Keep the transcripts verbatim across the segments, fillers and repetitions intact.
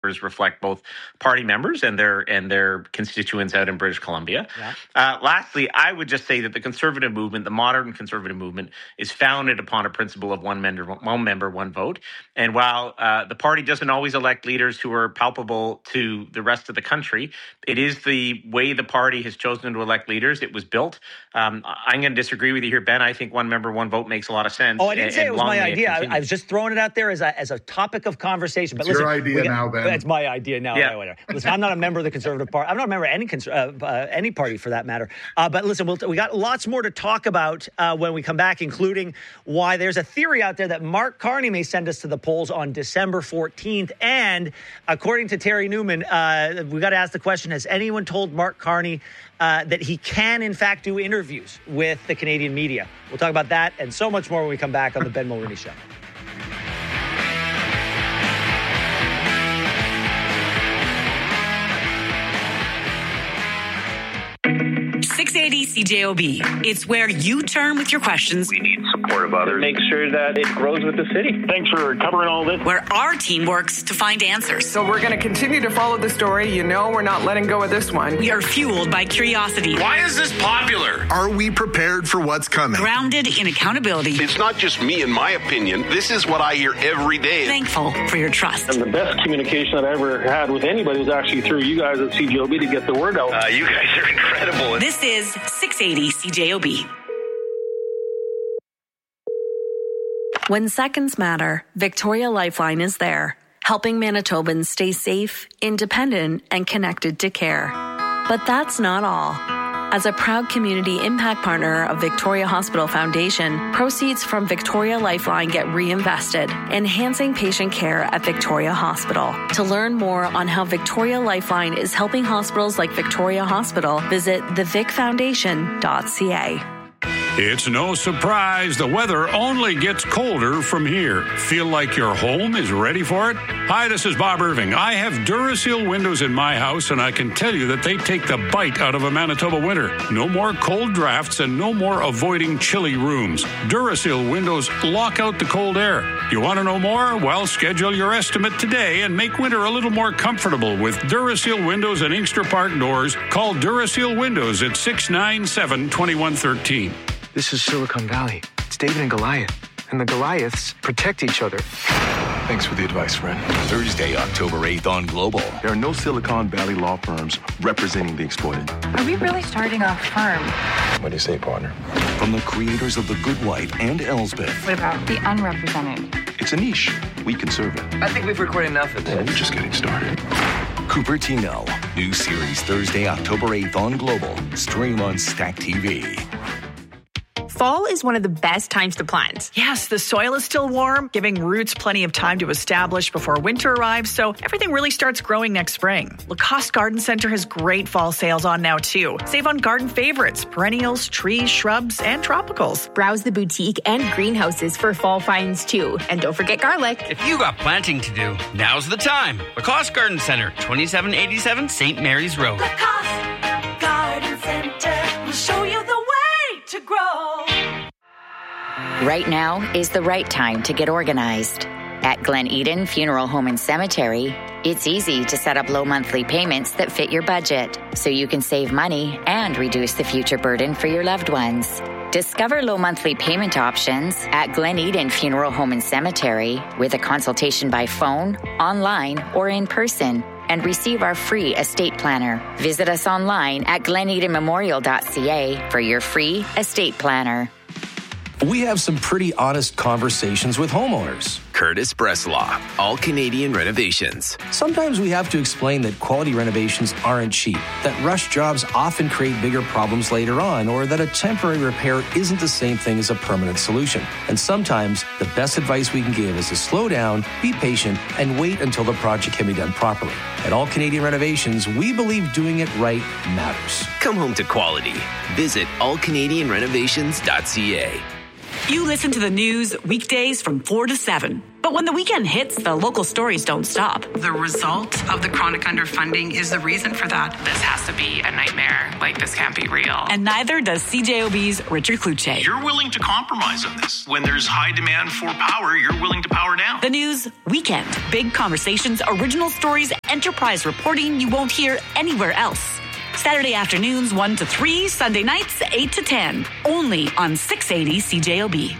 reflect both party members and their and their constituents out in British Columbia. Yeah. Uh, lastly, I would just say that the conservative movement, the modern conservative movement, is founded upon a principle of one member, one member, one vote. And while uh, the party doesn't always elect leaders who are palpable to the rest of the country, it is the way the party has chosen to elect leaders. It was built. Um, I'm going to disagree with you here, Ben. I think one member, one vote makes a lot of sense. Oh, I didn't and, say it was my it idea. I, I was just throwing it out there as a as a topic of conversation. But it's listen, your idea got, now, Ben. It's my idea now. Yeah. Whatever. Listen, I'm not a member of the Conservative Party. I'm not a member of any cons- uh, uh, any party for that matter. Uh, but listen, we'll t- we got lots more to talk about uh, when we come back, including why there's a theory out there that Mark Carney may send us to the polls on December fourteenth. And according to Terry Newman, uh, we got to ask the question: has anyone told Mark Carney uh, that he can, in fact, do interviews with the Canadian media? We'll talk about that and so much more when we come back on the Ben Mulroney Show. six eighty C J O B. It's where you turn with your questions. We need support of others. Make sure that it grows with the city. Thanks for covering all this. Where our team works to find answers. So we're going to continue to follow the story. You know we're not letting go of this one. We are fueled by curiosity. Why is this popular? Are we prepared for what's coming? Grounded in accountability. It's not just me and my opinion. This is what I hear every day. Thankful for your trust. And the best communication that I ever had with anybody was actually through you guys at C J O B to get the word out. Uh, you guys are incredible. This is six eighty C J O B. When seconds matter, Victoria Lifeline is there, helping Manitobans stay safe, independent, and connected to care. But that's not all. As a proud community impact partner of Victoria Hospital Foundation, proceeds from Victoria Lifeline get reinvested, enhancing patient care at Victoria Hospital. To learn more on how Victoria Lifeline is helping hospitals like Victoria Hospital, visit the vic foundation dot c a. It's no surprise the weather only gets colder from here. Feel like your home is ready for it? Hi, this is Bob Irving. I have Duraseal windows in my house, and I can tell you that they take the bite out of a Manitoba winter. No more cold drafts and no more avoiding chilly rooms. Duraseal windows lock out the cold air. You want to know more? Well, schedule your estimate today and make winter a little more comfortable with Duraseal windows and Inkster Park doors. Call Duraseal Windows at six nine seven, two one one three. This is Silicon Valley. It's David and Goliath. And the Goliaths protect each other. Thanks for the advice, friend. Thursday, October eighth on Global. There are no Silicon Valley law firms representing the exploited. Are we really starting a firm? What do you say, partner? From the creators of The Good Wife and Elsbeth. What about the unrepresented? It's a niche. We can serve it. I think we've recorded enough of this. Well, we're just getting started. Cupertino. New series Thursday, October eighth on Global. Stream on Stack T V. Fall is one of the best times to plant. Yes, the soil is still warm, giving roots plenty of time to establish before winter arrives, so everything really starts growing next spring. Lacoste Garden Center has great fall sales on now, too. Save on garden favorites, perennials, trees, shrubs, and tropicals. Browse the boutique and greenhouses for fall finds, too. And don't forget garlic. If you got planting to do, now's the time. Lacoste Garden Center, twenty-seven eighty-seven Saint Mary's Road. Lacoste Garden Center will show you the way to grow. Right now is the right time to get organized. At Glen Eden Funeral Home and Cemetery, it's easy to set up low monthly payments that fit your budget, so you can save money and reduce the future burden for your loved ones. Discover low monthly payment options at Glen Eden Funeral Home and Cemetery with a consultation by phone, online, or in person, and receive our free estate planner. Visit us online at glen eden memorial dot c a for your free estate planner. We have some pretty honest conversations with homeowners. Curtis Breslaw, All Canadian Renovations. Sometimes we have to explain that quality renovations aren't cheap, that rush jobs often create bigger problems later on, or that a temporary repair isn't the same thing as a permanent solution. And sometimes the best advice we can give is to slow down, be patient, and wait until the project can be done properly. At All Canadian Renovations, we believe doing it right matters. Come home to quality. Visit all canadian renovations dot c a. You listen to the news weekdays from four to seven. But when the weekend hits, the local stories don't stop. The result of the chronic underfunding is the reason for that. This has to be a nightmare. Like, this can't be real. And neither does C J O B's Richard Kluche. You're willing to compromise on this. When there's high demand for power, you're willing to power down. The News Weekend. Big conversations, original stories, enterprise reporting you won't hear anywhere else. Saturday afternoons one to three, Sunday nights eight to ten. Only on six eighty C J O B.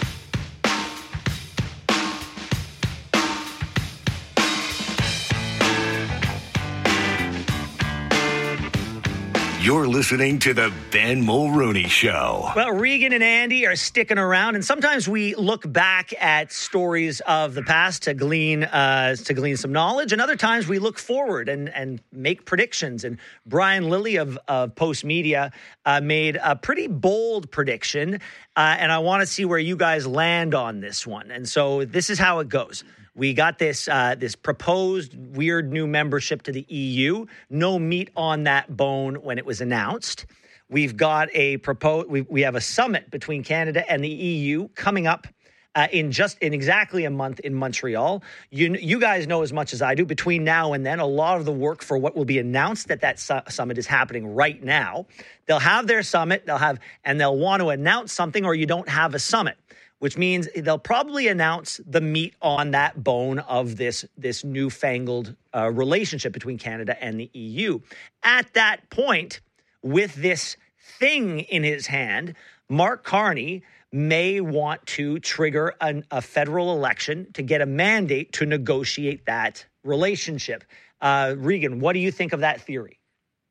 You're listening to the Ben Mulrooney Show. Well, Regan and Andy are sticking around, and sometimes we look back at stories of the past to glean uh, to glean some knowledge, and other times we look forward and and make predictions. And Brian Lilly of, of Post Media uh, made a pretty bold prediction, uh, and I want to see where you guys land on this one. And so this is how it goes. We got this uh, this proposed weird new membership to the E U. No meat on that bone when it was announced. We've got a propose. We, we have a summit between Canada and the E U coming up uh, in just in exactly a month in Montreal. You you guys know as much as I do. Between now and then, a lot of the work for what will be announced at that su- summit is happening right now. They'll have their summit. They'll have and they'll want to announce something, or you don't have a summit, which means they'll probably announce the meat on that bone of this, this newfangled uh, relationship between Canada and the E U. At that point, with this thing in his hand, Mark Carney may want to trigger an, a federal election to get a mandate to negotiate that relationship. Uh, Regan, what do you think of that theory?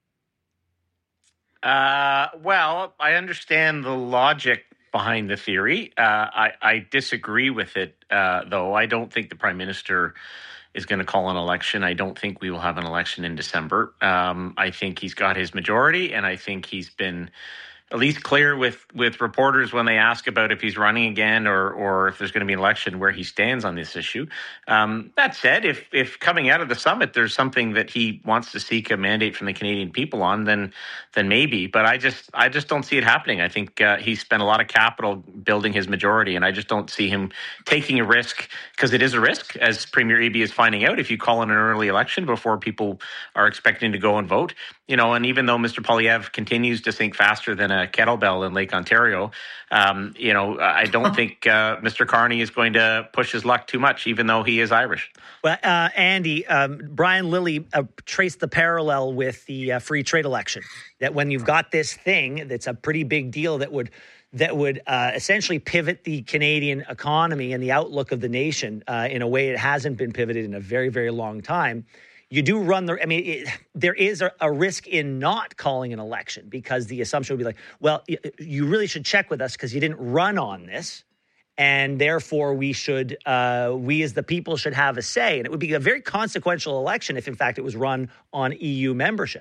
Uh, well, I understand the logic behind the theory. Uh, I, I disagree with it, uh, though. I don't think the Prime Minister is going to call an election. I don't think we will have an election in December. Um, I think he's got his majority, and I think he's been at least clear with, with reporters when they ask about if he's running again or or if there's going to be an election where he stands on this issue. Um, that said, if if coming out of the summit there's something that he wants to seek a mandate from the Canadian people on, then then maybe. But I just I just don't see it happening. I think uh, he spent a lot of capital building his majority, and I just don't see him taking a risk, because it is a risk, as Premier Eby is finding out, if you call in an early election before people are expecting to go and vote. You know, and even though Mister Poilievre continues to sink faster than a kettlebell in Lake Ontario, um, you know, I don't think uh, Mister Carney is going to push his luck too much, even though he is Irish. Well, uh, Andy, um, Brian Lilly uh, traced the parallel with the uh, free trade election, that when you've got this thing that's a pretty big deal that would that would uh, essentially pivot the Canadian economy and the outlook of the nation uh, in a way it hasn't been pivoted in a very, very long time. You do run the, I mean, it, there is a, a risk in not calling an election, because the assumption would be like, well, you, you really should check with us because you didn't run on this. And therefore we should, uh, we as the people should have a say. And it would be a very consequential election if in fact it was run on E U membership.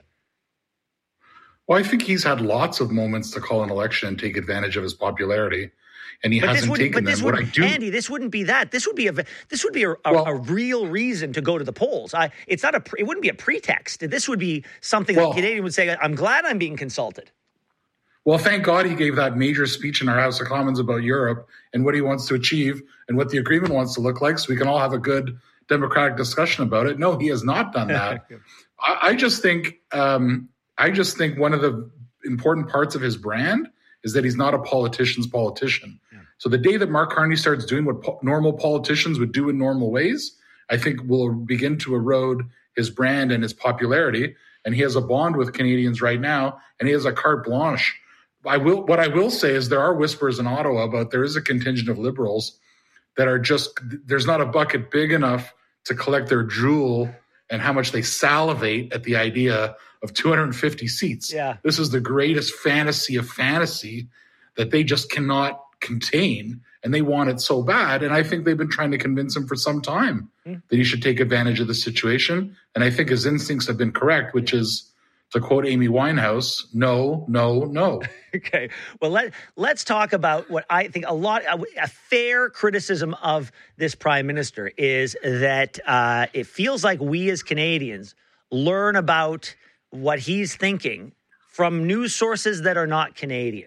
Well, I think he's had lots of moments to call an election and take advantage of his popularity. And he but hasn't taken them. What I do, Andy, this wouldn't be that. This would be a this would be a, a, well, a real reason to go to the polls. I, it's not a. It wouldn't be a pretext. This would be something well, that the Canadian would say, "I'm glad I'm being consulted." Well, thank God he gave that major speech in our House of Commons about Europe and what he wants to achieve and what the agreement wants to look like, so we can all have a good democratic discussion about it. No, he has not done that. I, I just think. Um, I just think one of the important parts of his brand is that he's not a politician's politician. Yeah. So the day that Mark Carney starts doing what po- normal politicians would do in normal ways, I think will begin to erode his brand and his popularity. And he has a bond with Canadians right now, and he has a carte blanche. I will. What I will say is there are whispers in Ottawa about there is a contingent of Liberals that are just, there's not a bucket big enough to collect their drool and how much they salivate at the idea of two hundred fifty seats. Yeah. This is the greatest fantasy of fantasy that they just cannot contain, and they want it so bad. And I think they've been trying to convince him for some time mm. that he should take advantage of the situation. And I think his instincts have been correct, which is, to quote Amy Winehouse, no, no, no. Okay. Well, let, let's talk about what I think a lot, a, a fair criticism of this prime minister is that uh, it feels like we as Canadians learn about what he's thinking from news sources that are not Canadian.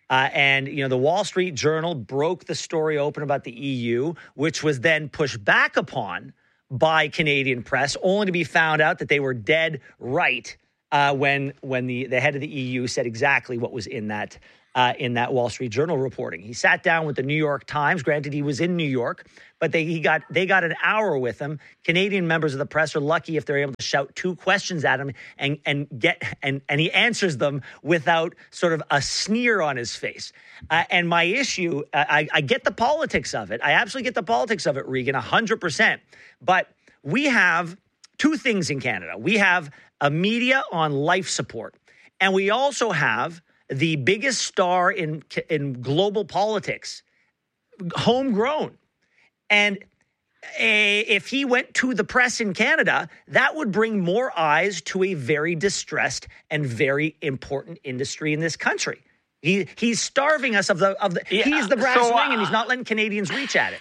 Uh, and, you know, the Wall Street Journal broke the story open about the E U, which was then pushed back upon by Canadian press, only to be found out that they were dead right uh, when when the, the head of the E U said exactly what was in that uh, in that Wall Street Journal reporting. He sat down with the New York Times. Granted, he was in New York, but they he got they got an hour with him. Canadian members of the press are lucky if they're able to shout two questions at him and and get and and he answers them without sort of a sneer on his face. Uh, and my issue, uh, I, I get the politics of it. I absolutely get the politics of it, Regan, one hundred percent. But we have two things in Canada. We have a media on life support, and we also have the biggest star in in global politics, homegrown. And a, if he went to the press in Canada, that would bring more eyes to a very distressed and very important industry in this country. He he's starving us of the of the. Yeah, he's the brass so, uh, ring, and he's not letting Canadians reach at it.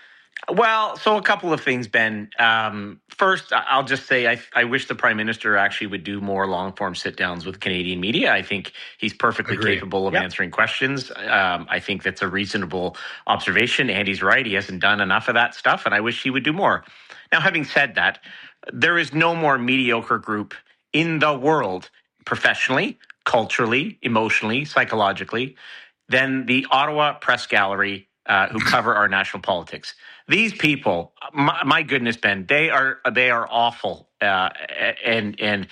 Well, so a couple of things, Ben. Um, first, I'll just say I, I wish the Prime Minister actually would do more long-form sit-downs with Canadian media. I think he's perfectly Agreed. capable of Yep. answering questions. Um, I think that's a reasonable observation. Andy's right. He hasn't done enough of that stuff, and I wish he would do more. Now, having said that, there is no more mediocre group in the world, professionally, culturally, emotionally, psychologically, than the Ottawa Press Gallery, uh, who cover our national politics. These people, my, my goodness, Ben, they are they are awful, uh, and and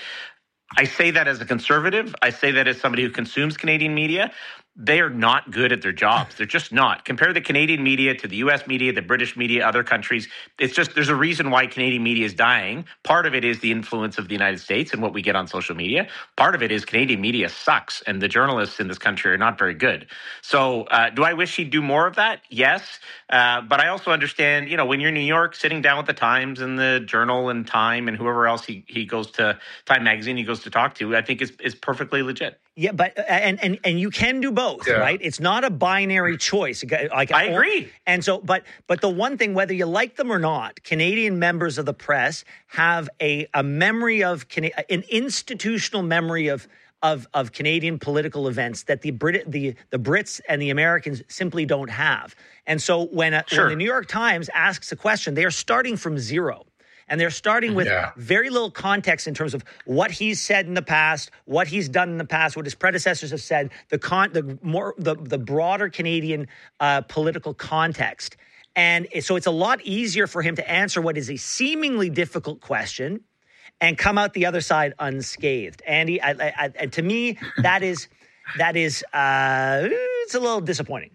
I say that as a conservative. I say that as somebody who consumes Canadian media. They are not good at their jobs. They're just not. Compare the Canadian media to the U S media, the British media, other countries. It's just there's a reason why Canadian media is dying. Part of it is the influence of the United States and what we get on social media. Part of it is Canadian media sucks, and the journalists in this country are not very good. So uh, do I wish he'd do more of that? Yes. Uh, but I also understand, you know, when you're in New York, sitting down with the Times and the Journal and Time and whoever else he, he goes to, Time Magazine he goes to talk to, I think is is perfectly legit. Yeah, but and and and you can do both, Yeah. right? It's not a binary choice. Like, I agree. And so, but but the one thing, whether you like them or not, Canadian members of the press have a a memory of Cana- an institutional memory of of of Canadian political events that the Brit the the Brits and the Americans simply don't have. And so when a, Sure. when the New York Times asks a question, they are starting from zero. And they're starting with Yeah. very little context in terms of what he's said in the past, what he's done in the past, what his predecessors have said, the con, the more, the, the broader Canadian uh, political context. And so it's a lot easier for him to answer what is a seemingly difficult question and come out the other side unscathed. Andy, I, I, I, to me, that is that is uh, it's a little disappointing.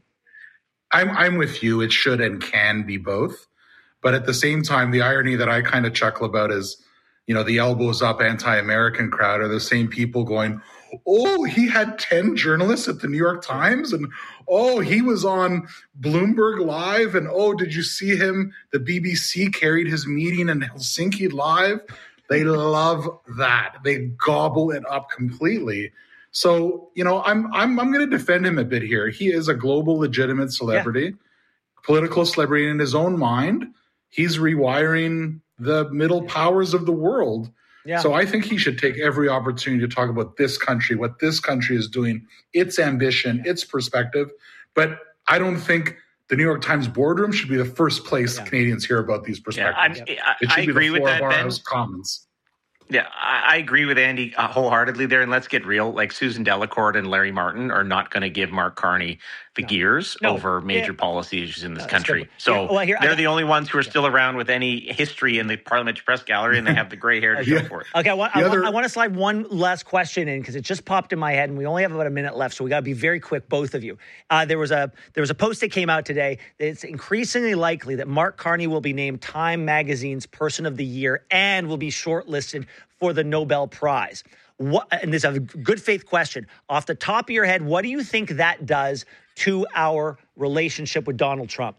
I'm I'm with you. It should and can be both. But at the same time, the irony that I kind of chuckle about is, you know, the elbows up anti-American crowd are the same people going, oh, he had ten journalists at the New York Times, and oh, he was on Bloomberg Live, and oh, did you see him? The B B C carried his meeting in Helsinki Live. They love that. They gobble it up completely. So, you know, I'm I'm I'm going to defend him a bit here. He is a global legitimate celebrity, yeah. political celebrity in his own mind. He's rewiring the middle powers of the world. Yeah. So I think he should take every opportunity to talk about this country, what this country is doing, its ambition, its perspective. But I don't think the New York Times boardroom should be the first place yeah. Canadians hear about these perspectives. Yeah, I, I, it should I be agree the with floor that, of our Ben. House of Commons. Yeah, I, I agree with Andy uh, wholeheartedly there. And let's get real. Like Susan Delacourt and Larry Martin are not going to give Mark Carney the no. gears no. over major yeah. policy issues in this uh, country. So yeah. well, here, they're I, the only ones who are yeah. still around with any history in the Parliamentary Press Gallery, and they have the gray hair to show yeah. for it. Okay, I want, I, other... I want to slide one last question in because it just popped in my head, and we only have about a minute left, so we got to be very quick, both of you. Uh, there was a there was a post that came out today that it's increasingly likely that Mark Carney will be named Time Magazine's Person of the Year and will be shortlisted for the Nobel Prize. What, and this is a good faith question. Off the top of your head, what do you think that does to our relationship with Donald Trump?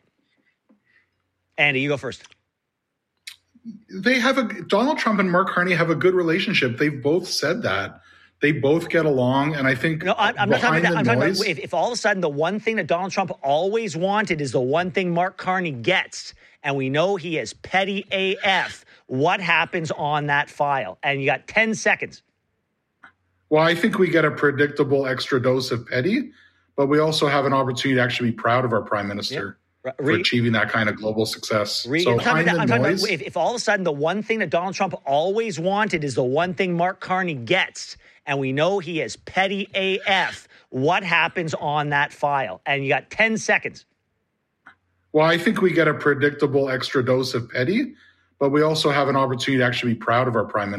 Andy, you go first. They have a Donald Trump and Mark Carney have a good relationship. They've both said that. They both get along, and I think no, I'm, I'm not talking about that. I'm talking about if, if all of a sudden the one thing that Donald Trump always wanted is the one thing Mark Carney gets, and we know he is petty A F. What happens on that file? And you got ten seconds. Well, I think we get a predictable extra dose of petty, but we also have an opportunity to actually be proud of our prime minister yeah. for achieving that kind of global success. Re- so I'm talking about, the I'm talking noise, about if, if all of a sudden the one thing that Donald Trump always wanted is the one thing Mark Carney gets, and we know he is petty A F, what happens on that file? And you got ten seconds. Well, I think we get a predictable extra dose of petty, but we also have an opportunity to actually be proud of our prime minister.